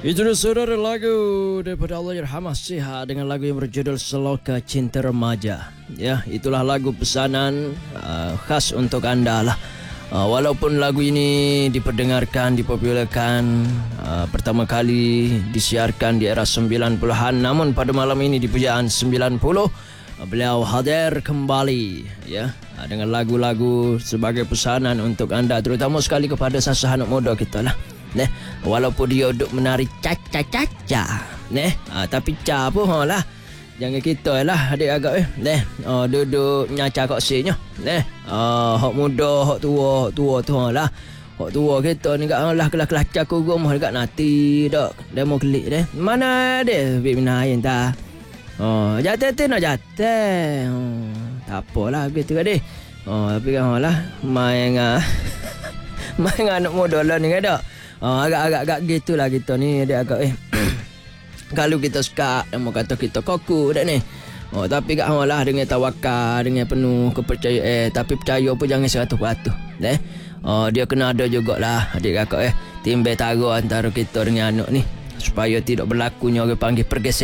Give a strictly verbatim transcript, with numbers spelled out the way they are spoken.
Itu dia saudara lagu daripada Allahyarhamah Siha dengan lagu yang berjudul Seloka Cinta Remaja. Ya, itulah lagu pesanan uh, khas untuk anda lah. Uh, walaupun lagu ini diperdengarkan, dipopularkan uh, pertama kali disiarkan di era sembilan puluhan, namun pada malam ini di Pujaan sembilan puluh uh, beliau hadir kembali ya uh, dengan lagu-lagu sebagai pesanan untuk anda, terutama sekali kepada sasaran muda kita lah. Neh, walaupun dia duk menari caca-caca, neh, ah, tapi ca pun ha lah. Jangan kita lah adik agak eh. Neh, oh, duduk nyaca kat sini. Neh, ah, hak muda, hak tua, hak tua tu ha lah. Hak tua kita ni kat lah kelas-kelas caku rumah dekat nanti dak. Demo klik deh. Mana dia bib minain ta. Oh, jatuh tu nak jatuh. Oh, tak apalah begitu kan deh. Oh, tapi kan lah main ah. main anak muda lah ni kan dak. Oh, agak-agak gitulah kita ni dia agak eh kalau kita suka mau kata kita kaku dak ni. Oh, tapi kat hang lah dengan tawakal, dengan penuh kepercayaan eh tapi percaya pun jangan seratus peratus eh. Oh, dia kena ada jugalah adik kakak eh timbal tara antara kita dengan anak ni supaya tidak berlakunya orang panggil pergeseran.